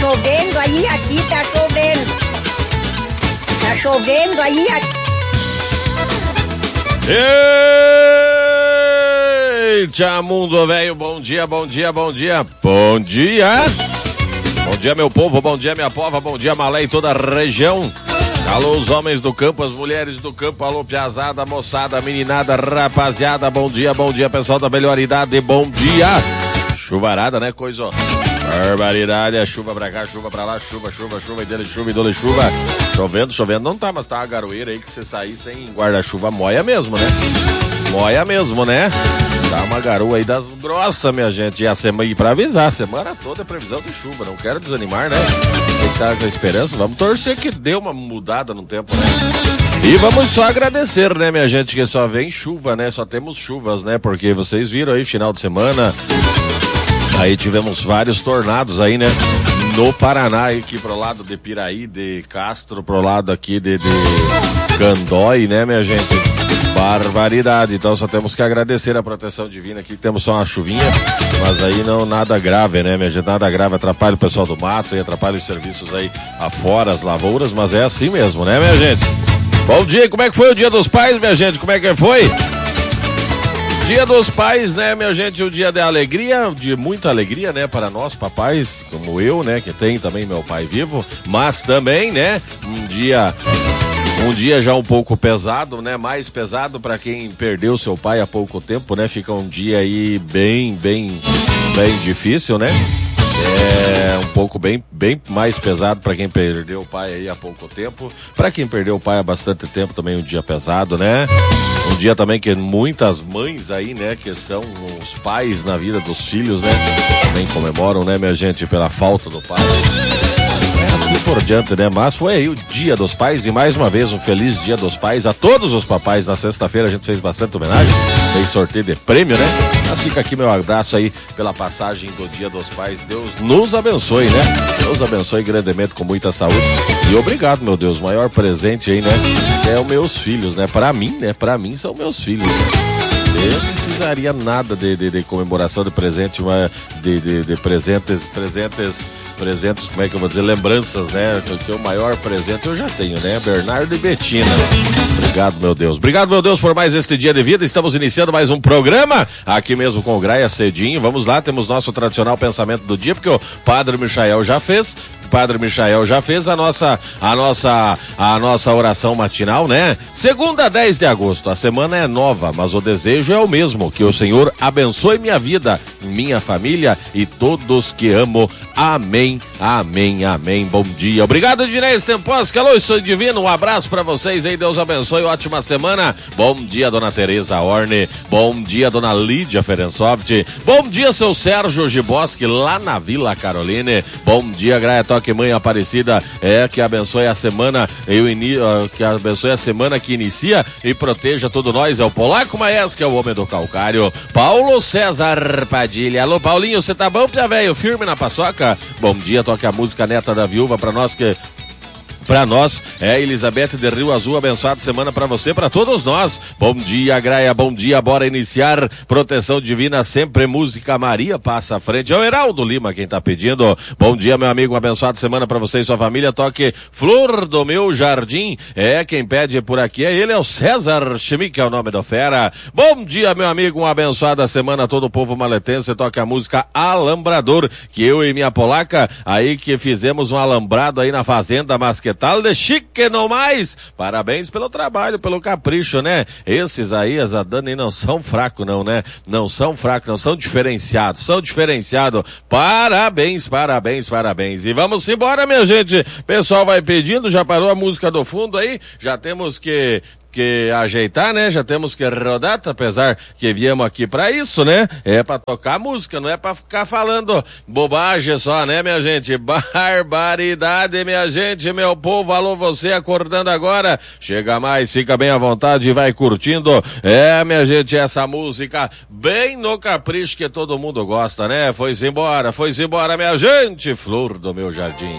chovendo aí, aqui tá chovendo. Tá chovendo aí, aqui. Eita, mundo velho, bom dia, bom dia, bom dia. Bom dia. Bom dia, meu povo, bom dia, minha pova, bom dia, Malé e toda a região. Alô, os homens do campo, as mulheres do campo, alô, piazada, moçada, meninada, rapaziada, bom dia, pessoal da melhor idade, bom dia. Chuvarada, né, coisa, ó. Barbaridade, é chuva pra cá, chuva pra lá, chuva, e dele chuva. Chovendo não tá, mas tá uma garoeira aí que você sair sem guarda-chuva, moia mesmo, né? Tá uma garoa aí das grossas, minha gente. E a semana, e pra avisar, a semana toda é previsão de chuva, não quero desanimar, né? Tem que estar com a esperança, vamos torcer que dê uma mudada no tempo, né? E vamos só agradecer, né, minha gente, que só vem chuva, né? Só temos chuvas, né? Porque vocês viram aí, final de semana, aí tivemos vários tornados aí, né? No Paraná, aqui pro lado de Piraí, de Castro, pro lado aqui de Candói, né, minha gente? Barbaridade, então só temos que agradecer a proteção divina aqui, temos só uma chuvinha, mas aí não nada grave, né, minha gente, nada grave, atrapalha o pessoal do mato e atrapalha os serviços aí afora, as lavouras, mas é assim mesmo, né, minha gente? Bom dia, como é que foi o Dia dos Pais, minha gente, como é que foi? Dia dos Pais, né, minha gente, o dia de alegria, de muita alegria, né, para nós papais, como eu, né, que tem também meu pai vivo, mas também, né, um dia já um pouco pesado, né? Mais pesado para quem perdeu seu pai há pouco tempo, né? Fica um dia aí bem difícil, né? É um pouco bem mais pesado para quem perdeu o pai aí há pouco tempo. Para quem perdeu o pai há bastante tempo também um dia pesado, né? Um dia também que muitas mães aí, né? Que são os pais na vida dos filhos, né? Também comemoram, né, minha gente, pela falta do pai. É assim por diante, né? Mas foi aí o Dia dos Pais e mais uma vez um feliz Dia dos Pais a todos os papais. Na sexta-feira a gente fez bastante homenagem, fez sorteio de prêmio, né? Mas fica aqui meu abraço aí pela passagem do Dia dos Pais. Deus nos abençoe, né? Deus abençoe grandemente com muita saúde. E obrigado, meu Deus, o maior presente aí, né? É os meus filhos, né? Pra mim, né? Pra mim são meus filhos. Eu não precisaria nada de comemoração de presente, de presentes, como é que eu vou dizer, lembranças, né? Porque o maior presente eu já tenho, né? Bernardo e Betina. Obrigado, meu Deus. Obrigado, meu Deus, por mais este dia de vida. Estamos iniciando mais um programa aqui mesmo com o Graia cedinho. Vamos lá, temos nosso tradicional pensamento do dia, porque o Padre Michael já fez. A nossa oração matinal, né? Segunda, 10 de agosto. A semana é nova, mas o desejo é o mesmo. Que o Senhor abençoe minha vida, minha família e todos que amo. Amém, amém, amém. Bom dia. Obrigado, Dinês Temposki. Alô, sou divino. Um abraço pra vocês aí. Deus abençoe. Ótima semana. Bom dia, dona Tereza Orne. Bom dia, dona Lídia Ferensoft. Bom dia, seu Sérgio Giboski, lá na Vila Caroline. Bom dia, Graia Toque Mãe Aparecida. Que abençoe a semana. Que abençoe a semana que inicia e proteja todos nós. É o Polaco Maes, que é o homem do calcário. Paulo César Padilha. Alô, Paulinho, você tá bom, pia velho? Firme na paçoca? Bom dia, toque a música Neta da Viúva pra nós é Elizabeth de Rio Azul. Abençoada semana pra você, pra todos nós. Bom dia, Graia, bom dia, bora iniciar. Proteção divina, sempre música Maria passa à frente. É o Heraldo Lima quem tá pedindo. Bom dia, meu amigo, uma abençoada semana pra você e sua família. Toque Flor do Meu Jardim. Quem pede por aqui é ele, é o César Chimique, é o nome do fera. Bom dia, meu amigo, uma abençoada semana a todo o povo maletense. Toque a música Alambrador, que eu e minha polaca aí que fizemos um alambrado aí na fazenda Masquetal de chique não mais. Parabéns pelo trabalho, pelo capricho, né? Esses aí, as Adani, não são fracos não, né? Não são fracos, não, são diferenciados, Parabéns. E vamos embora, minha gente. Pessoal vai pedindo, já parou a música do fundo aí? Já temos que ajeitar, né? Já temos que rodar, apesar que viemos aqui pra isso, né? É pra tocar música, não é pra ficar falando bobagem só, né, minha gente? Barbaridade, minha gente, meu povo. Alô, você acordando agora, chega mais, fica bem à vontade e vai curtindo. Minha gente, essa música bem no capricho que todo mundo gosta, né? Foi-se embora, minha gente. Flor do Meu Jardim.